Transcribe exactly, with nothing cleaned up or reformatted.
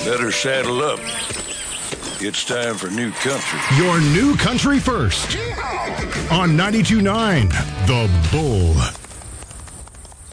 Better saddle up. It's time for New Country. Your New Country first. On ninety-two point nine The Bull.